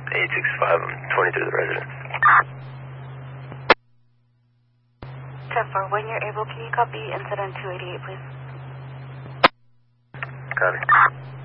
865, I'm 23 the residence. 10-4, when you're able, can you copy incident 288, please? Copy.